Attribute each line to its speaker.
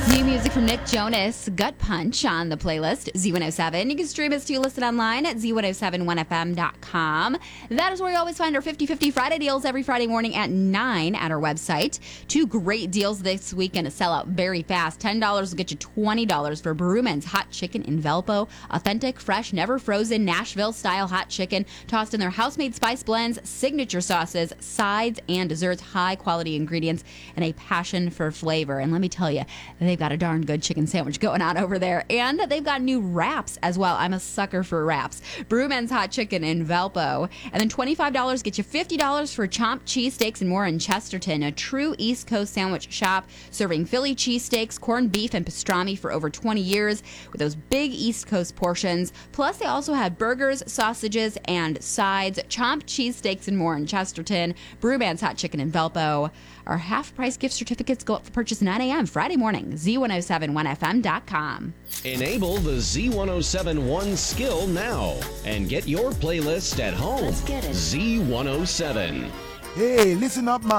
Speaker 1: New music from Nick Jonas, Gut Punch on the playlist, Z107. You can stream us to listen online at z1071fm.com. That is where you always find our 50-50 Friday deals every Friday morning at 9 at our website. Two great deals this week going to sell out very fast. $10 will get you $20 for Brewman's Hot Chicken in Valpo. Authentic, fresh, never frozen, Nashville-style hot chicken tossed in their house-made spice blends, signature sauces, sides, and desserts. High-quality ingredients and a passion for flavor. And let me tell you, they've got a darn good chicken sandwich going on over there. And they've got new wraps as well. I'm a sucker for wraps. Brewman's Hot Chicken in Valpo. And then $25 get you $50 for chomped cheesesteaks and more in Chesterton. A true East Coast sandwich shop serving Philly cheesesteaks, corned beef, and pastrami for over 20 years with those big East Coast portions. Plus, they also have burgers, sausages, and sides. Chomped cheesesteaks and more in Chesterton. Brewman's Hot Chicken in Valpo. Our half-price gift certificates go up for purchase 9 a.m. Friday morning. Z1071fm.com.
Speaker 2: Enable the Z1071 skill now and get your playlist at home.
Speaker 3: Let's get it.
Speaker 2: Z107.
Speaker 4: Hey, listen up, man.